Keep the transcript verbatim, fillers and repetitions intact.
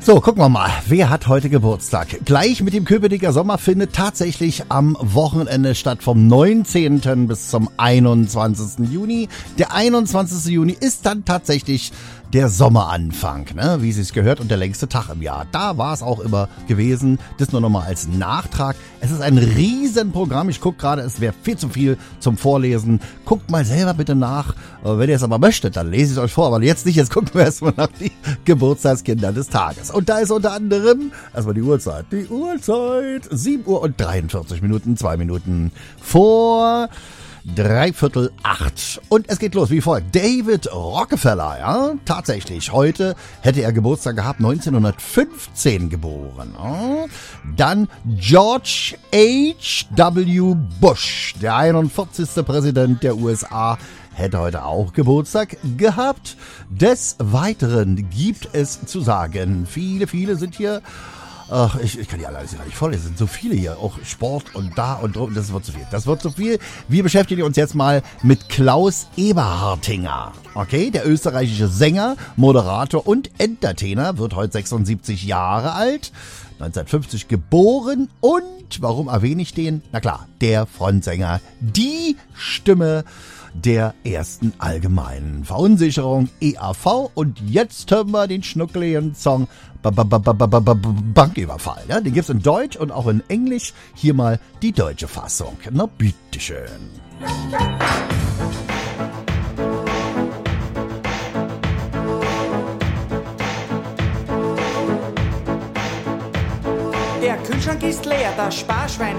So, gucken wir mal, wer hat heute Geburtstag? Gleich mit dem Köpenicker Sommer findet tatsächlich am Wochenende statt, vom neunzehnten bis zum einundzwanzigsten Juni. Der einundzwanzigste Juni ist dann tatsächlich der Sommeranfang, ne? Wie es sich gehört, und der längste Tag im Jahr. Da war es auch immer gewesen. Das nur nochmal als Nachtrag. Es ist ein Riesenprogramm. Ich gucke gerade, es wäre viel zu viel zum Vorlesen. Guckt mal selber bitte nach. Wenn ihr es aber möchtet, dann lese ich es euch vor. Aber jetzt nicht, jetzt gucken wir erstmal nach die Geburtstagskinder des Tages. Und da ist unter anderem, erstmal die Uhrzeit. Die Uhrzeit, sieben Uhr und dreiundvierzig Minuten, zwei Minuten vor Dreiviertel acht. Und es geht los wie folgt. David Rockefeller, ja, tatsächlich. Heute hätte er Geburtstag gehabt, neunzehnhundertfünfzehn geboren. Ja. Dann George H W Bush, der einundvierzigste Präsident der U S A, hätte heute auch Geburtstag gehabt. Des Weiteren gibt es zu sagen, viele, viele sind hier. Ach, ich, ich kann die alle alles gar nicht vorlesen. Es sind so viele hier. Auch Sport und da und drum. Das wird zu viel. Das wird zu viel. Wir beschäftigen uns jetzt mal mit Klaus Eberhartinger. Okay, der österreichische Sänger, Moderator und Entertainer wird heute sechsundsiebzig Jahre alt. neunzehnhundertfünfzig geboren. Und, warum erwähne ich den? Na klar, der Frontsänger. Die Stimme der ersten allgemeinen Verunsicherung, E A V. Und jetzt hören wir den schnuckeligen Song Banküberfall. Ja, den gibt's in Deutsch und auch in Englisch. Hier mal die deutsche Fassung. Na, bitteschön. Der Kühlschrank ist leer, das Sparschwein